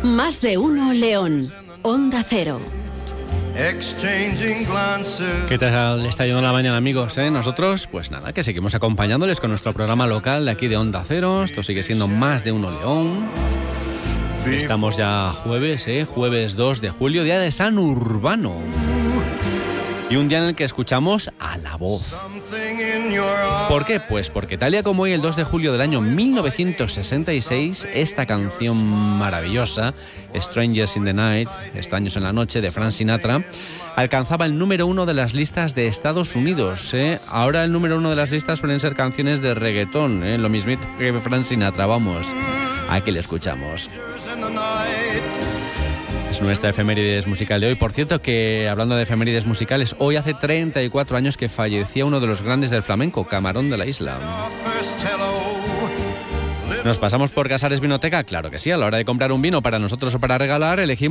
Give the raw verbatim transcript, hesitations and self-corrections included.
Más de uno León. Onda Cero. ¿Qué tal está yendo la mañana, amigos? ¿Eh? Nosotros, pues nada, que seguimos acompañándoles con nuestro programa local de aquí de Onda Cero. Esto sigue siendo Más de uno León. Estamos ya jueves, ¿eh? Jueves dos de julio, día de San Urbano. Y un día en el que escuchamos a La Voz. ¿Por qué? Pues porque tal día como hoy, el dos de julio del año mil novecientos sesenta y seis, esta canción maravillosa, Strangers in the Night, Extraños en la Noche, de Frank Sinatra, alcanzaba el número uno de las listas de Estados Unidos. ¿eh? Ahora el número uno de las listas suelen ser canciones de reggaetón, ¿eh? Lo mismito que Frank Sinatra, vamos. Aquí le escuchamos. Es nuestra efemérides musical de hoy. Por cierto, que hablando de efemérides musicales, hoy hace treinta y cuatro años que fallecía uno de los grandes del flamenco, Camarón de la Isla. ¿Nos pasamos por Casares Vinoteca? Claro que sí. A la hora de comprar un vino para nosotros o para regalar, elegimos